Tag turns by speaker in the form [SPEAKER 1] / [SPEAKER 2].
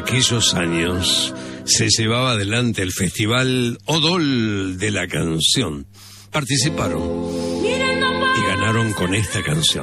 [SPEAKER 1] aquellos años se llevaba adelante el Festival Odol de la Canción. Participaron y ganaron con esta canción.